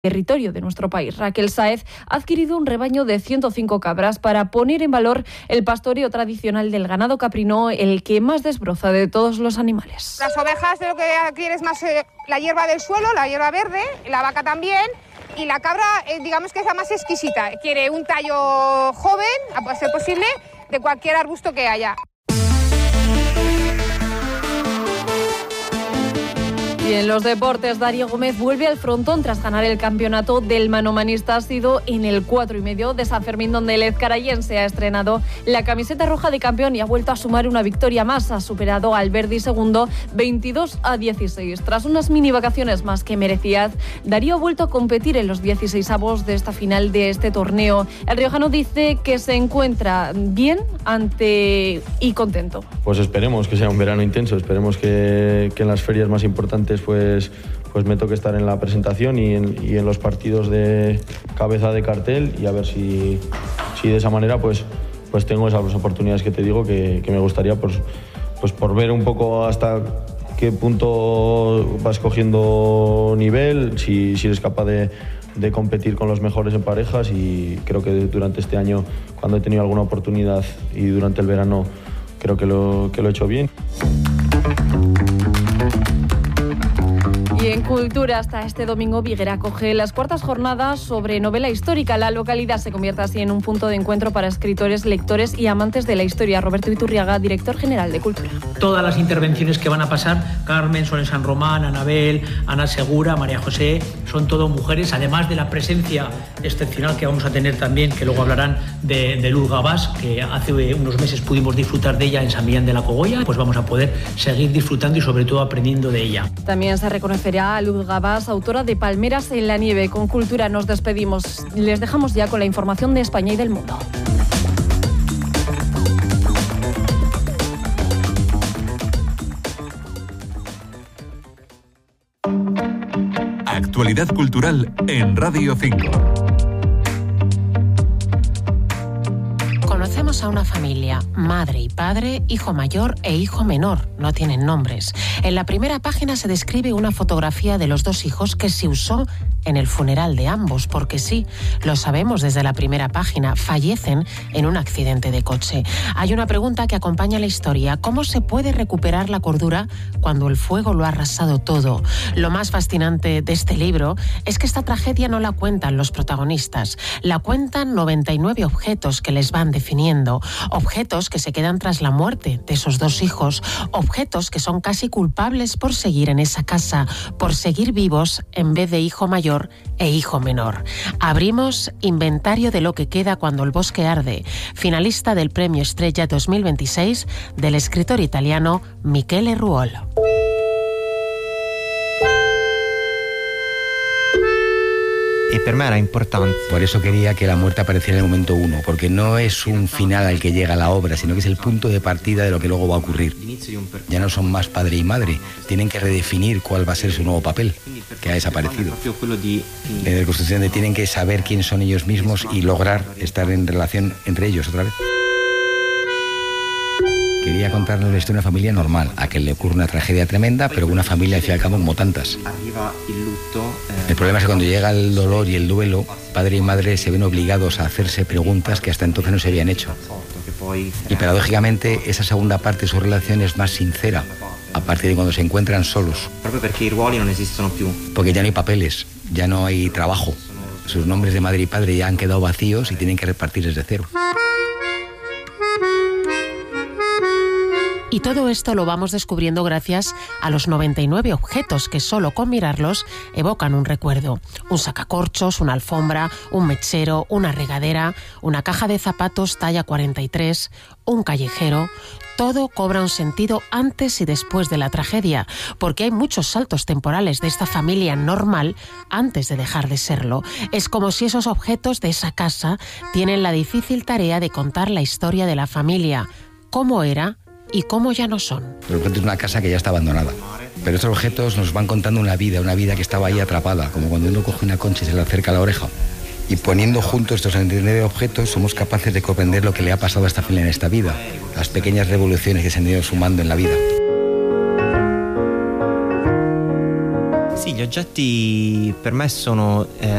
territorio de nuestro país. Raquel Sáez ha adquirido un rebaño de 105 cabras para poner en valor el pastoreo tradicional del ganado caprino, el que más desbroza de todos los animales. Las ovejas de lo que quieres más la hierba del suelo, la hierba verde, la vaca también, y la cabra digamos que es la más exquisita. Quiere un tallo joven, a ser posible, de cualquier arbusto que haya. Y en los deportes, Darío Gómez vuelve al frontón tras ganar el campeonato del manomanista. Ha sido en el 4,5 de San Fermín, donde el ezcarayense ha estrenado la camiseta roja de campeón y ha vuelto a sumar una victoria más. Ha superado al Verdi segundo 22-16. Tras unas mini vacaciones más que merecidas, Darío ha vuelto a competir en los 16avos de esta final de este torneo. El riojano dice que se encuentra bien y contento. Pues esperemos que sea un verano intenso, esperemos que en las ferias más importantes pues me toque estar en la presentación y en los partidos de cabeza de cartel, y a ver si de esa manera pues tengo esas oportunidades que te digo que me gustaría pues por ver un poco hasta qué punto vas cogiendo nivel, si eres capaz de competir con los mejores en parejas. Y creo que durante este año, cuando he tenido alguna oportunidad y durante el verano, creo que lo he hecho bien. Y en Cultura, hasta este domingo, Viguera acoge las cuartas jornadas sobre novela histórica. La localidad se convierte así en un punto de encuentro para escritores, lectores y amantes de la historia. Roberto Iturriaga, director general de Cultura. Todas las intervenciones que van a pasar, Carmen, Solen San Román, Anabel, Ana Segura, María José, son todo mujeres, además de la presencia excepcional que vamos a tener también, que luego hablarán de Luz Gabás, que hace unos meses pudimos disfrutar de ella en San Millán de la Cogolla. Pues vamos a poder seguir disfrutando y sobre todo aprendiendo de ella. También se reconocerá a Luz Gabás, autora de Palmeras en la nieve. Con Cultura nos despedimos. Les dejamos ya con la información de España y del mundo. Actualidad cultural en Radio 5. Conocemos a una familia, madre y padre, hijo mayor e hijo menor, no tienen nombres. En la primera página se describe una fotografía de los dos hijos que se usó en el funeral de ambos, porque sí, lo sabemos desde la primera página, fallecen en un accidente de coche. Hay una pregunta que acompaña la historia: ¿cómo se puede recuperar la cordura cuando el fuego lo ha arrasado todo? Lo más fascinante de este libro es que esta tragedia no la cuentan los protagonistas, la cuentan 99 objetos que les van definiendo, objetos que se quedan tras la muerte de esos dos hijos, objetos que son casi culpables por seguir en esa casa, por seguir vivos en vez de hijo mayor e hijo menor. Abrimos Inventario de lo que queda cuando el bosque arde, finalista del Premio Estrella 2026 del escritor italiano Michele Ruolo. Y per me era importante. Por eso quería que la muerte apareciera en el momento 1, porque no es un final al que llega la obra, sino que es el punto de partida de lo que luego va a ocurrir. Ya no son más padre y madre, tienen que redefinir cuál va a ser su nuevo papel, que ha desaparecido. En la construcción tienen que saber quién son ellos mismos y lograr estar en relación entre ellos otra vez. Quería contarles la historia de una familia normal, a que le ocurre una tragedia tremenda, pero una familia al fin y al cabo como tantas. El problema es que cuando llega el dolor y el duelo, padre y madre se ven obligados a hacerse preguntas que hasta entonces no se habían hecho. Y paradójicamente esa segunda parte de su relación es más sincera, a partir de cuando se encuentran solos. Porque ya no hay papeles, ya no hay trabajo. Sus nombres de madre y padre ya han quedado vacíos y tienen que repartir desde cero. Y todo esto lo vamos descubriendo gracias a los 99 objetos que solo con mirarlos evocan un recuerdo. Un sacacorchos, una alfombra, un mechero, una regadera, una caja de zapatos talla 43, un callejero. Todo cobra un sentido antes y después de la tragedia, porque hay muchos saltos temporales de esta familia normal antes de dejar de serlo. Es como si esos objetos de esa casa tienen la difícil tarea de contar la historia de la familia, cómo era y cómo ya no son. De repente es una casa que ya está abandonada. Pero estos objetos nos van contando una vida que estaba ahí atrapada, como cuando uno coge una concha y se le acerca a la oreja. Y poniendo juntos estos 99 objetos somos capaces de comprender lo que le ha pasado a esta familia en esta vida, las pequeñas revoluciones que se han ido sumando en la vida. Gli oggetti per me sono